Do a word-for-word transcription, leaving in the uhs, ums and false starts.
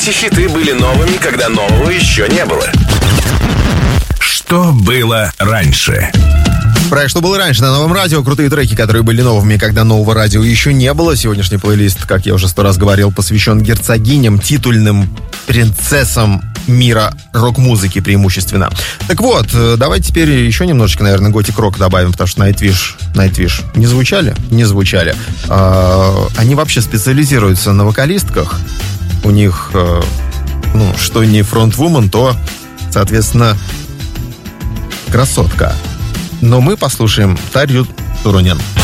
Эти хиты были новыми, когда нового еще не было. Что было раньше? Проект «Что было раньше» на Новом радио. Крутые треки, которые были новыми, когда нового радио еще не было. Сегодняшний плейлист, как я уже сто раз говорил, посвящен герцогиням, титульным принцессам мира рок-музыки преимущественно. Так вот, давайте теперь еще немножечко, наверное, готик-рок добавим, потому что Nightwish, Nightwish не звучали? Не звучали. А, они вообще специализируются на вокалистках. У них, ну, что не фронтвумен, то, соответственно, красотка. Но мы послушаем Тарью Туруnen.